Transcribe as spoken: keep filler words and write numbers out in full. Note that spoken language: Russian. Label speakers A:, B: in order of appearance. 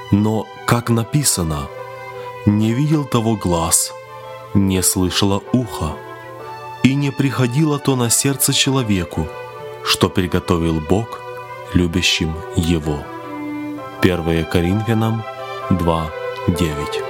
A: Но, как написано, не видел того глаз, не слышало ухо, и не приходило то на сердце человеку, что приготовил Бог любящим Его. первое Коринфянам два девять.